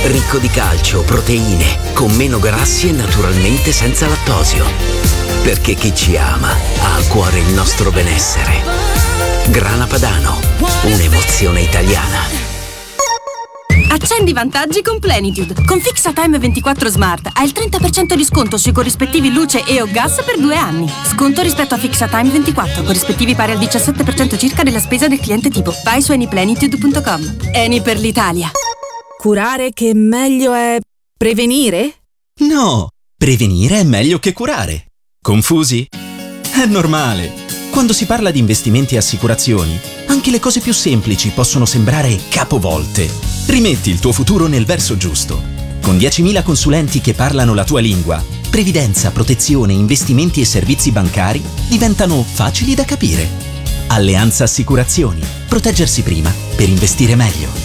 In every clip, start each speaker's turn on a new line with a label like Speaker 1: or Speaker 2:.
Speaker 1: ricco di calcio, proteine, con meno grassi e naturalmente senza lattosio. Perché chi ci ama ha a cuore il nostro benessere. Grana Padano, un'emozione italiana.
Speaker 2: Accendi i vantaggi con Plenitude. Con Fixatime 24 Smart hai il 30% di sconto sui corrispettivi luce e o gas per 2 anni. Sconto rispetto a Fixatime 24, corrispettivi pari al 17% circa della spesa del cliente tipo. Vai su anyplenitude.com. Eni per l'Italia.
Speaker 3: Curare che meglio è prevenire?
Speaker 4: No, prevenire è meglio che curare. Confusi? È normale. Quando si parla di investimenti e assicurazioni, anche le cose più semplici possono sembrare capovolte. Rimetti il tuo futuro nel verso giusto. Con 10.000 consulenti che parlano la tua lingua, previdenza, protezione, investimenti e servizi bancari diventano facili da capire. Alleanza Assicurazioni. Proteggersi prima per investire meglio.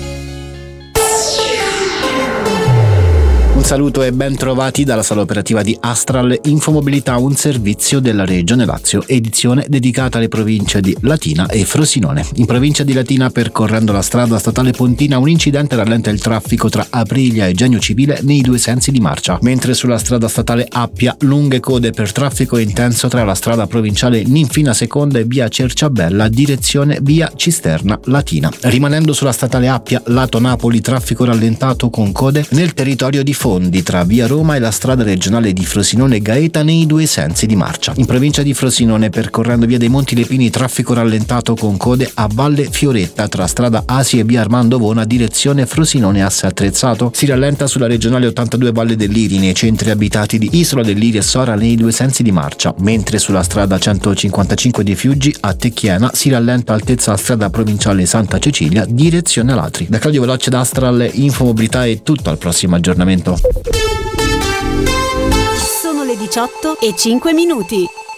Speaker 5: Un saluto e ben trovati dalla sala operativa di Astral Infomobilità, un servizio della Regione Lazio, edizione dedicata alle province di Latina e Frosinone. In provincia di Latina, percorrendo la strada statale pontina, un incidente rallenta il traffico tra Aprilia e Genio Civile nei due sensi di marcia, mentre sulla strada statale Appia lunghe code per traffico intenso tra la strada provinciale Ninfina Seconda e via Cerciabella direzione via Cisterna Latina. Rimanendo sulla statale Appia lato Napoli, traffico rallentato con code nel territorio di Fondi tra via Roma e la strada regionale di Frosinone Gaeta nei due sensi di marcia. In provincia di Frosinone, percorrendo via dei Monti Lepini, traffico rallentato con code a Valle Fioretta tra strada Asi e via Armando Vona direzione Frosinone asse attrezzato. Si rallenta sulla regionale 82 Valle del Liri nei centri abitati di Isola del Liri e Sora nei due sensi di marcia, mentre sulla strada 155 di Fiuggi a Tecchiena si rallenta altezza strada provinciale Santa Cecilia direzione Latri. Da Claudio Veloce d'Astral Infomobilità è tutto, al prossimo aggiornamento.
Speaker 6: Sono le 18:05.